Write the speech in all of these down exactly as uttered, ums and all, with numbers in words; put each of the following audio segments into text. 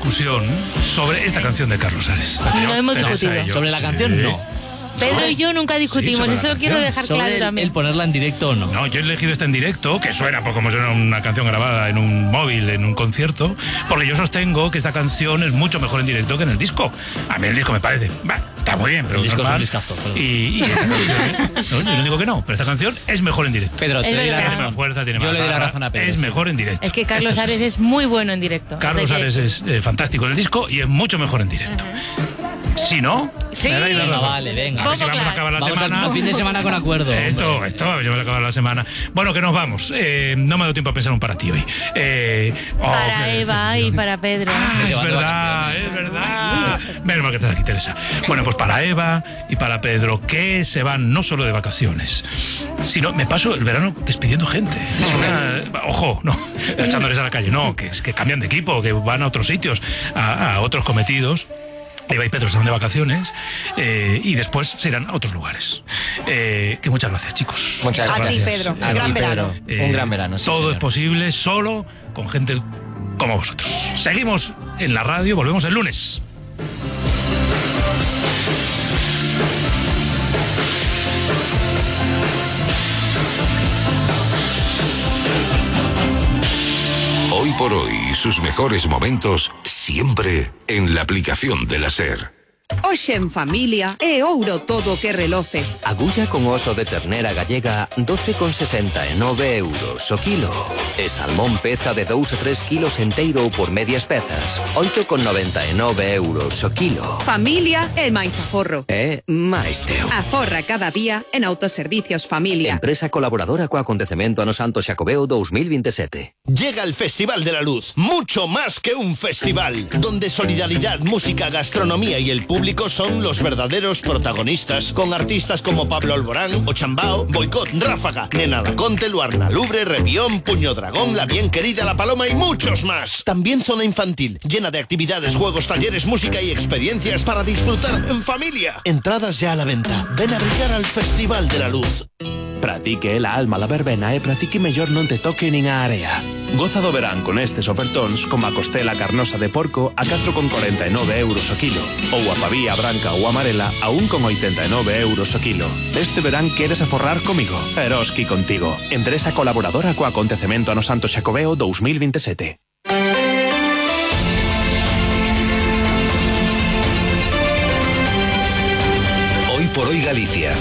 discusión sobre esta canción de Carlos Ares. No hemos discutido. Sobre la canción, sí. no. Pedro y yo nunca discutimos, sí, eso lo quiero dejar sobre claro el, también. el ponerla en directo o no. No, yo he elegido esta en directo, que suena pues, como suena una canción grabada en un móvil, en un concierto, porque yo sostengo que esta canción es mucho mejor en directo que en el disco. A mí el disco me parece, bah, está muy bien, pero el disco normal. es un discazo. Y, y esta canción, no, yo no digo que no, pero esta canción es mejor en directo. Pedro, te Es doy la verdad. Tiene más razón. fuerza, tiene Yo más le doy la garra, razón a Pedro. es sí. mejor en directo. Es que Carlos Esto Ares es muy bueno en directo. Carlos O sea que- Ares es eh, fantástico en el disco y es mucho mejor en directo. Si no, Sí. me dais la Venga, razón. vale, venga. A ver si Bombo vamos a claro. acabar la Vamos semana. al fin de semana con acuerdo. Esto, hombre. esto, yo voy a acabar la semana. Bueno, que nos vamos. Eh, no me ha dado tiempo a pensar un para ti hoy. Eh, oh, Para qué Eva decepción. y para Pedro. Ah, Que se es van de verdad, vacaciones. es verdad. Menos mal que estás aquí, Teresa. Bueno, pues para Eva y para Pedro, que se van no solo de vacaciones, sino me paso el verano despidiendo gente. Es una- ojo, no, echándoles a la calle, no, que, es que cambian de equipo, que van a otros sitios, a, a otros cometidos. Eva y Pedro se van de vacaciones eh, y después se irán a otros lugares. Eh, que muchas gracias, chicos. Muchas A ti, gracias. Pedro. A Un ti, gran Pedro. verano. Eh, Un gran verano, sí, todo señor. es posible solo con gente como vosotros. Seguimos en la radio, volvemos el lunes. Hoy por hoy, sus mejores momentos siempre en la aplicación de la SER. Hoxe en familia é ouro todo que reloce. Agulla con oso de ternera gallega doce con sesenta e nove euros o kilo. E salmón peza de dous a tres kilos enteiro ou por medias pezas, oito con noventa e nove euros o kilo. Familia é máis aforro. É máis teu. Aforra cada día en Autoservicios Familia. Empresa colaboradora co acontecemento ano Santo Xacobeo dos mil veintisiete. Llega el Festival de la Luz, mucho más que un festival, donde solidaridad, música, gastronomía y el público son los verdaderos protagonistas, con artistas como Pablo Alborán, Ochambao, Boicot, Ráfaga, Nena Laconte, Luarna Lubre, Repión, Puño Dragón, La Bien Querida, La Paloma y muchos más. También zona infantil, llena de actividades, juegos, talleres, música y experiencias para disfrutar en familia. Entradas ya a la venta. Ven a brillar al Festival de la Luz. Pratique la alma la verbena e pratique mellor non te toque nin a area. Goza do verán con estes ofertóns como a costela carnosa de porco a catro con corenta e nove euros o kilo ou a pavía branca ou amarela a un con oitenta e nove euros o kilo. Este verán queres aforrar comigo? Eroski contigo. Empresa colaboradora co acontecemento ano Santo Xacobeo dos mil veintisiete. Hoy por hoy Galicia.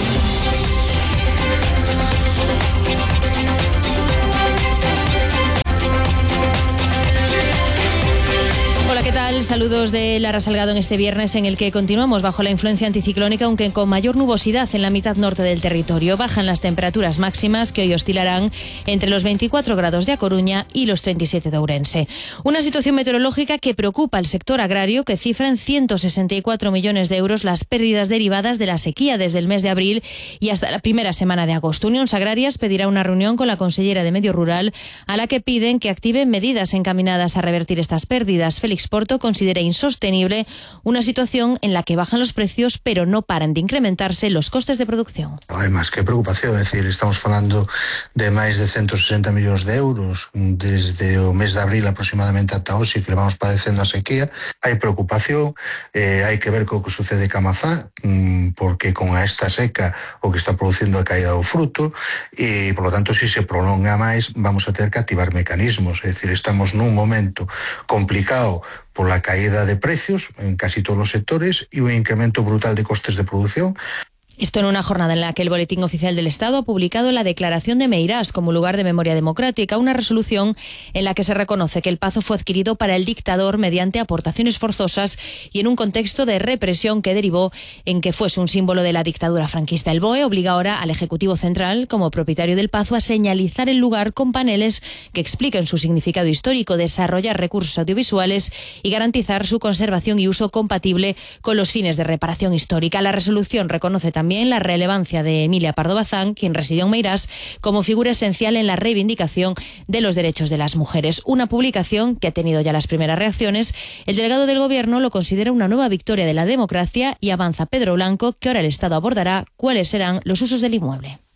Hola, ¿qué tal? Saludos de Lara Salgado en este viernes en el que continuamos bajo la influencia anticiclónica, aunque con mayor nubosidad en la mitad norte del territorio. Bajan las temperaturas máximas que hoy oscilarán entre los veinticuatro grados de A Coruña y los treinta y siete de Ourense. Una situación meteorológica que preocupa al sector agrario, que cifra en ciento sesenta y cuatro millones de euros las pérdidas derivadas de la sequía desde el mes de abril y hasta la primera semana de agosto. Unión Agrarias pedirá una reunión con la consellera de Medio Rural a la que piden que activen medidas encaminadas a revertir estas pérdidas. Félix Porto considera insostenible una situación en la que bajan los precios pero no paran de incrementarse los costes de producción. Hai máis que preocupación, é dicir, estamos falando de máis de ciento sesenta millóns de euros desde o mes de abril aproximadamente ata hoxe que levamos padecendo a sequía. Hai preocupación, eh, hai que ver co que sucede ca mazá, porque con a esta seca o que está producindo a caída do fruto e, por lo tanto, se se prolonga máis, vamos a ter que activar mecanismos, é dicir, estamos nun momento complicado pola caída de precios en casi todos os sectores e un incremento brutal de costes de produción. Esto en una jornada en la que el Boletín Oficial del Estado ha publicado la declaración de Meirás como lugar de memoria democrática, una resolución en la que se reconoce que el Pazo fue adquirido para el dictador mediante aportaciones forzosas y en un contexto de represión que derivó en que fuese un símbolo de la dictadura franquista. El B O E obliga ahora al Ejecutivo Central, como propietario del Pazo, a señalizar el lugar con paneles que expliquen su significado histórico, desarrollar recursos audiovisuales y garantizar su conservación y uso compatible con los fines de reparación histórica. La resolución reconoce también También la relevancia de Emilia Pardo Bazán, quien residió en Meirás, como figura esencial en la reivindicación de los derechos de las mujeres. Una publicación que ha tenido ya las primeras reacciones. El delegado del Gobierno lo considera una nueva victoria de la democracia y avanza Pedro Blanco que ahora el Estado abordará cuáles serán los usos del inmueble.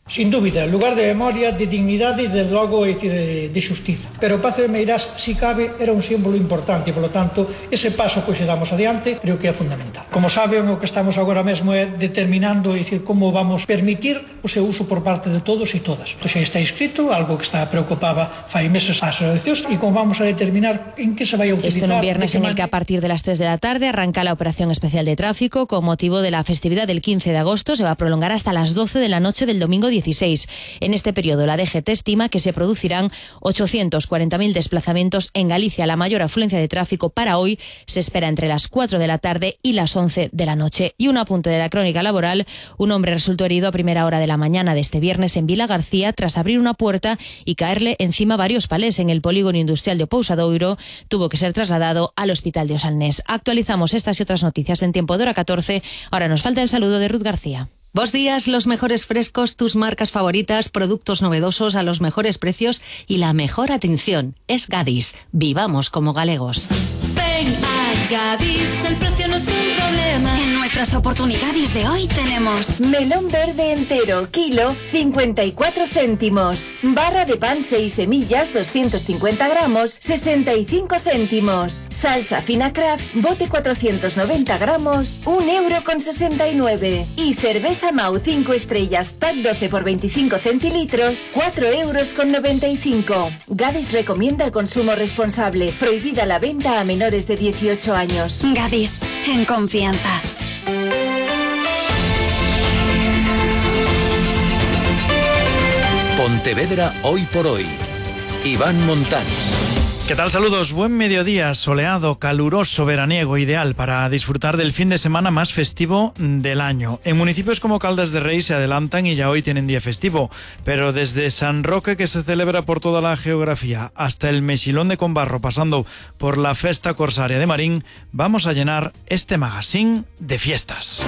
Sin dúbida, lugar de memoria, de dignidade e, de logo, decir, de xustiza. Pero o Pazo de Meirás, si cabe, era un símbolo importante e, polo tanto, ese paso que hoxe damos adiante creo que é fundamental. Como saben, o que estamos agora mesmo é determinando, é dicir, como vamos permitir o seu uso por parte de todos e todas. Isto xa está escrito, algo que está preocupaba fai meses ás asociacións, e como vamos a determinar en que se vai a utilizar. Esto en un viernes en el que a partir de las tres de la tarde arranca la operación especial de tráfico con motivo de la festividad del quince de agosto. Se va a prolongar hasta las doce de la noche del domingo dieciséis. En este periodo, la D G T estima que se producirán ochocientos cuarenta mil desplazamientos en Galicia. La mayor afluencia de tráfico para hoy se espera entre las cuatro de la tarde y las once de la noche. Y un apunte de la crónica laboral: un hombre resultó herido a primera hora de la mañana de este viernes en Vila García tras abrir una puerta y caerle encima varios palés en el polígono industrial de Pousadoiro. Tuvo que ser trasladado al hospital de Osalnés. Actualizamos estas y otras noticias en tiempo de hora catorce. Ahora nos falta el saludo de Ruth García. Bos días, los mejores frescos, tus marcas favoritas, productos novedosos a los mejores precios y la mejor atención. Es Gadis. Vivamos como galegos. Ven a Gadis, el precio no es un problema. En nuestras oportunidades de hoy tenemos melón verde entero, kilo, cincuenta y cuatro céntimos. Barra de pan seis semillas, doscientos cincuenta gramos, sesenta y cinco céntimos. Salsa fina Kraft, bote cuatrocientos noventa gramos, un euro con sesenta y nueve. Y cerveza Mau cinco estrellas, pack doce por veinticinco centilitros, cuatro euros con noventa y cinco. Gadis recomienda el consumo responsable. Prohibida la venta a menores de dieciocho años. Gadis, en confianza. Pontevedra hoy por hoy. Iván Montanes. ¿Qué tal? Saludos. Buen mediodía, soleado, caluroso, veraniego, ideal para disfrutar del fin de semana más festivo del año. En municipios como Caldas de Rei se adelantan y ya hoy tienen día festivo, pero desde San Roque, que se celebra por toda la geografía, hasta el Mexilón de Combarro, pasando por la Festa Corsaria de Marín, vamos a llenar este magazín de fiestas.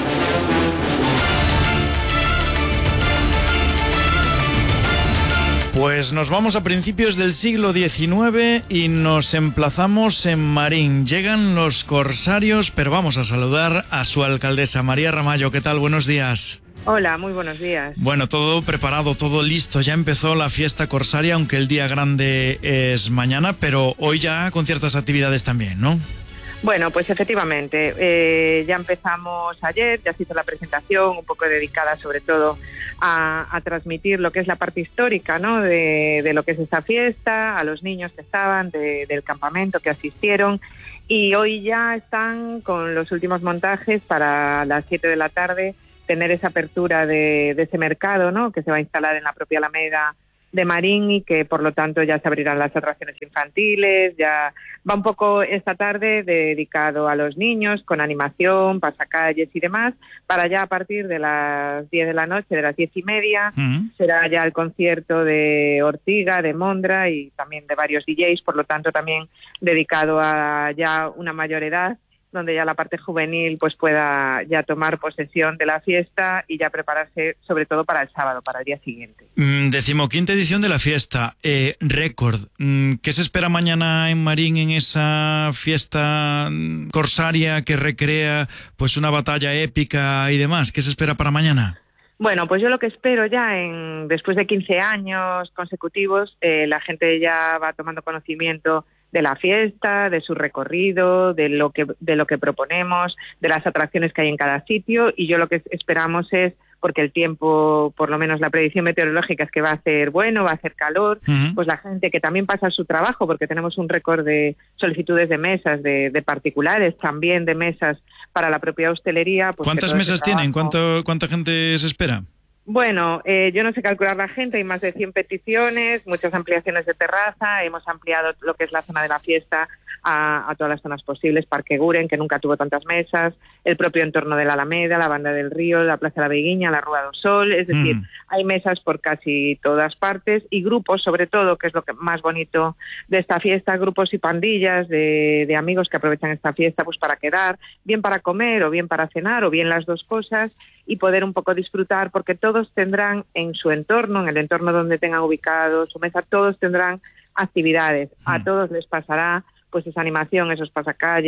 Pues nos vamos a principios del siglo diecinueve y nos emplazamos en Marín. Llegan los corsarios, pero vamos a saludar a su alcaldesa, María Ramallo. ¿Qué tal? Buenos días. Hola, muy buenos días. Bueno, todo preparado, todo listo. Ya empezó la fiesta corsaria, aunque el día grande es mañana, pero hoy ya con ciertas actividades también, ¿no? Bueno, pues efectivamente, eh, ya empezamos ayer, ya se hizo la presentación, un poco dedicada sobre todo a, a transmitir lo que es la parte histórica, ¿no?, de, de lo que es esta fiesta, a los niños que estaban, de, del campamento que asistieron, y hoy ya están con los últimos montajes para las siete de la tarde tener esa apertura de, de ese mercado, ¿no?, que se va a instalar en la propia Alameda de Marín y que por lo tanto ya se abrirán las atracciones infantiles. Ya va un poco esta tarde dedicado a los niños con animación, pasacalles y demás, para ya a partir de las diez de la noche, de las diez y media, uh-huh. será ya el concierto de Ortiga, de Mondra y también de varios D Js, por lo tanto también dedicado a ya una mayor edad, donde ya la parte juvenil pues pueda ya tomar posesión de la fiesta y ya prepararse sobre todo para el sábado, para el día siguiente. Mm, decimoquinta edición de la fiesta, eh, récord. Mm, ¿Qué se espera mañana en Marín en esa fiesta corsaria que recrea pues una batalla épica y demás? ¿Qué se espera para mañana? Bueno, pues yo lo que espero ya, en después de quince años consecutivos, eh, la gente ya va tomando conocimiento de la fiesta, de su recorrido, de lo que de lo que proponemos, de las atracciones que hay en cada sitio, y yo lo que esperamos es, porque el tiempo, por lo menos la predicción meteorológica es que va a ser bueno, va a hacer calor, uh-huh. pues la gente que también pasa su trabajo, porque tenemos un récord de solicitudes de mesas, de, de particulares, también de mesas para la propia hostelería. Pues ¿cuántas mesas tienen? ¿Cuánto, ¿Cuánta gente se espera? Bueno, eh, yo no sé calcular la gente, hay más de cien peticiones, muchas ampliaciones de terraza, hemos ampliado lo que es la zona de la fiesta a, a todas las zonas posibles, Parque Guren, que nunca tuvo tantas mesas, el propio entorno de la Alameda, la Banda del Río, la Plaza de la Beguiña, la Rúa do Sol, es decir, mm. hay mesas por casi todas partes y grupos, sobre todo, que es lo que más bonito de esta fiesta, grupos y pandillas de, de amigos que aprovechan esta fiesta pues para quedar, bien para comer o bien para cenar o bien las dos cosas, y poder un poco disfrutar, porque todos tendrán en su entorno, en el entorno donde tengan ubicado su mesa, todos tendrán actividades, a todos les pasará pues esa animación, esos pasacalles,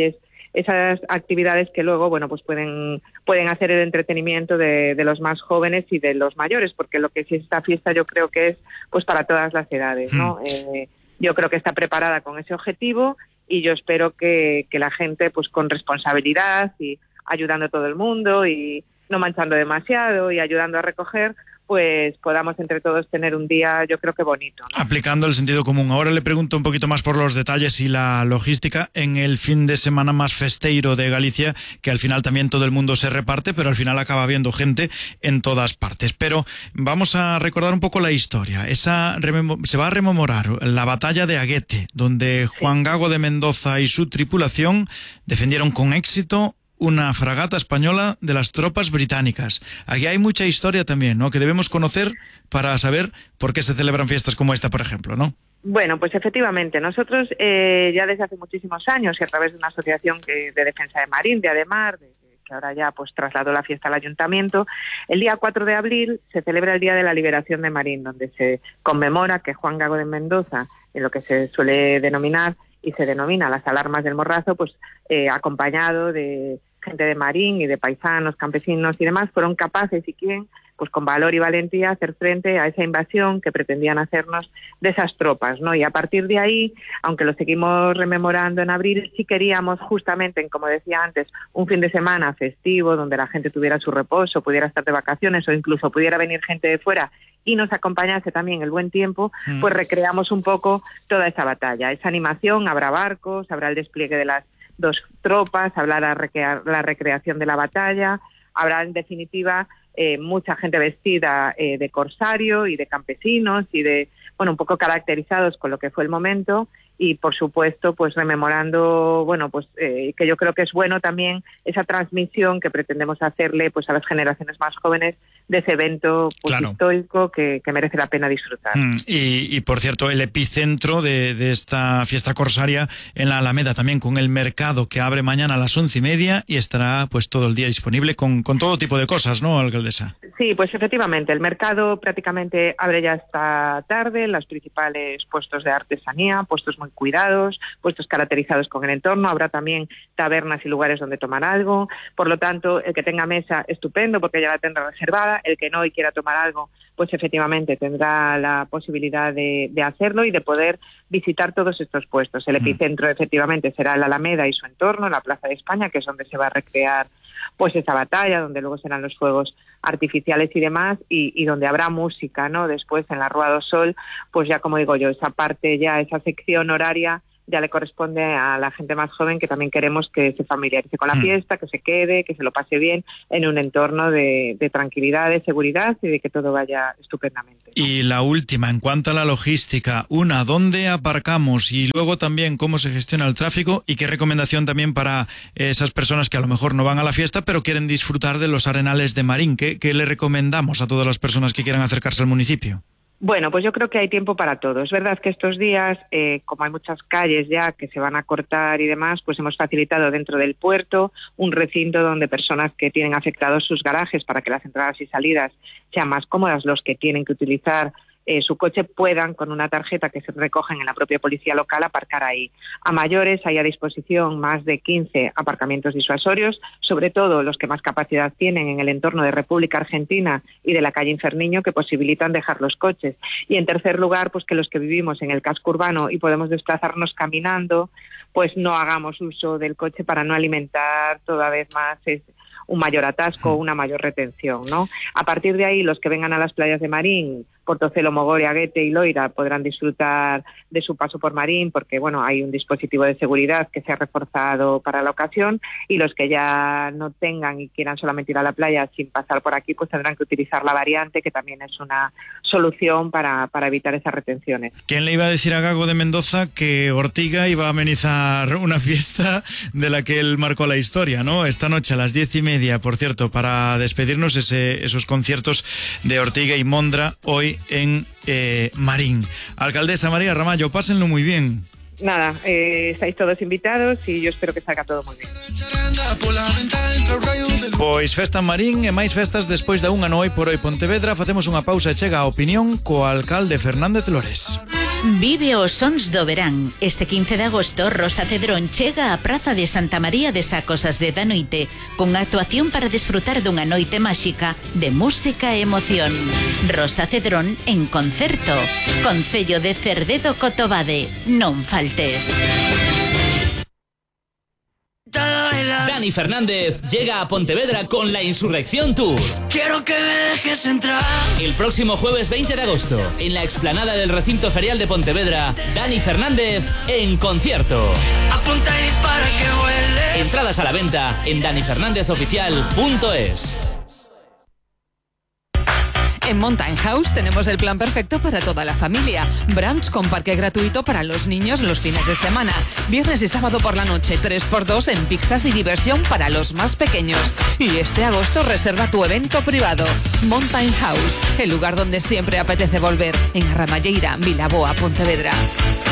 esas actividades que luego, bueno, pues pueden, pueden hacer el entretenimiento de, de los más jóvenes y de los mayores, porque lo que sí es esta fiesta yo creo que es pues para todas las edades, ¿no? Mm. Eh, yo creo que está preparada con ese objetivo y yo espero que, que la gente, pues con responsabilidad y ayudando a todo el mundo y no manchando demasiado y ayudando a recoger, pues podamos entre todos tener un día, yo creo que bonito, ¿no? Aplicando el sentido común. Ahora le pregunto un poquito más por los detalles y la logística en el fin de semana más festeiro de Galicia, que al final también todo el mundo se reparte, pero al final acaba habiendo gente en todas partes. Pero vamos a recordar un poco la historia. Esa se va a rememorar la batalla de Aguete, donde Juan Gago de Mendoza y su tripulación defendieron con éxito una fragata española de las tropas británicas. Aquí hay mucha historia también, ¿no?, que debemos conocer para saber por qué se celebran fiestas como esta, por ejemplo, ¿no? Bueno, pues efectivamente, nosotros eh, ya desde hace muchísimos años y a través de una asociación que, de defensa de Marín, de Ademar, de, que ahora ya pues trasladó la fiesta al ayuntamiento, el día cuatro de abril se celebra el Día de la Liberación de Marín, donde se conmemora que Juan Gago de Mendoza, en lo que se suele denominar y se denomina las alarmas del Morrazo, pues eh, acompañado de gente de Marín y de paisanos, campesinos y demás, fueron capaces y quieren, pues con valor y valentía, hacer frente a esa invasión que pretendían hacernos de esas tropas, ¿no? Y a partir de ahí, aunque lo seguimos rememorando en abril, sí queríamos justamente, como decía antes, un fin de semana festivo donde la gente tuviera su reposo, pudiera estar de vacaciones o incluso pudiera venir gente de fuera y nos acompañase también el buen tiempo, mm. pues recreamos un poco toda esa batalla, esa animación. Habrá barcos, habrá el despliegue de las dos tropas, habrá la, recrea- la recreación de la batalla, habrá en definitiva eh, mucha gente vestida eh, de corsario y de campesinos y de, bueno, un poco caracterizados con lo que fue el momento y por supuesto pues rememorando, bueno, pues eh, que yo creo que es bueno también esa transmisión que pretendemos hacerle pues a las generaciones más jóvenes de ese evento pues, claro. histórico que, que merece la pena disfrutar. Mm, y, y por cierto, el epicentro de, de esta fiesta corsaria en la Alameda también, con el mercado que abre mañana a las once y media y estará pues todo el día disponible con, con todo tipo de cosas, ¿no, alcaldesa? Sí, pues efectivamente, el mercado prácticamente abre ya esta tarde, los principales puestos de artesanía, puestos muy cuidados, puestos caracterizados con el entorno, habrá también tabernas y lugares donde tomar algo, por lo tanto, el que tenga mesa, estupendo, porque ya la tendrá reservada, el que no y quiera tomar algo, pues efectivamente tendrá la posibilidad de, de hacerlo y de poder visitar todos estos puestos. El epicentro efectivamente será la Alameda y su entorno, la Plaza de España, que es donde se va a recrear pues esa batalla, donde luego serán los fuegos artificiales y demás, y, y donde habrá música, ¿no? Después en la Rúa do Sol, pues ya como digo yo, esa parte ya, esa sección horaria ya le corresponde a la gente más joven, que también queremos que se familiarice con la mm. fiesta, que se quede, que se lo pase bien en un entorno de, de tranquilidad, de seguridad y de que todo vaya estupendamente, ¿no? Y la última, en cuanto a la logística, una, ¿dónde aparcamos? Y luego también, ¿cómo se gestiona el tráfico? Y qué recomendación también para esas personas que a lo mejor no van a la fiesta, pero quieren disfrutar de los arenales de Marín. ¿Qué, qué le recomendamos a todas las personas que quieran acercarse al municipio? Bueno, pues yo creo que hay tiempo para todo. Es verdad que estos días, eh, como hay muchas calles ya que se van a cortar y demás, pues hemos facilitado dentro del puerto un recinto donde personas que tienen afectados sus garajes para que las entradas y salidas sean más cómodas, los que tienen que utilizar Eh, su coche puedan, con una tarjeta que se recogen en la propia policía local, aparcar ahí. A mayores hay a disposición más de quince aparcamientos disuasorios, sobre todo los que más capacidad tienen en el entorno de República Argentina y de la calle Inferniño, que posibilitan dejar los coches. Y en tercer lugar, pues que los que vivimos en el casco urbano y podemos desplazarnos caminando, pues no hagamos uso del coche para no alimentar toda vez más es, un mayor atasco, una mayor retención, ¿no? A partir de ahí, los que vengan a las playas de Marín, Portocelo, Mogore, Aguete y Loira podrán disfrutar de su paso por Marín, porque bueno, hay un dispositivo de seguridad que se ha reforzado para la ocasión, y los que ya no tengan y quieran solamente ir a la playa sin pasar por aquí, pues tendrán que utilizar la variante, que también es una solución para, para evitar esas retenciones. ¿Quién le iba a decir a Gago de Mendoza que Ortiga iba a amenizar una fiesta de la que él marcó la historia, ¿no? Esta noche a las diez y media, por cierto, para despedirnos, ese, esos conciertos de Ortiga y Mondra hoy en eh, Marín. Alcaldesa María Ramallo, pásenlo muy bien. Nada, eh, estáis todos invitados y yo espero que salga todo muy bien. Pois festa en Marín e máis festas despois da unha no Hoy por Hoy Pontevedra. Facemos unha pausa e chega a opinión co alcalde Fernández Lores. Vive os sons do verán. Este quince de agosto, Rosa Cedrón chega á Praza de Santa María de Sacos ás dez da noite con actuación para desfrutar dunha noite máxica de música e emoción. Rosa Cedrón en concerto. Concello de Cerdedo Cotobade. Non faltes. Dani Fernández llega a Pontevedra con la Insurrección Tour. Quiero que me dejes entrar. El próximo jueves veinte de agosto, en la explanada del recinto ferial de Pontevedra, Dani Fernández en concierto. Apunta y dispara que huele. Entradas a la venta en dani fernández oficial punto es. En Mountain House tenemos el plan perfecto para toda la familia. Brunch con parque gratuito para los niños los fines de semana. Viernes y sábado por la noche, tres por dos en pizzas y diversión para los más pequeños. Y este agosto reserva tu evento privado. Mountain House, el lugar donde siempre apetece volver. En Arramalleira, Vilaboa, Pontevedra.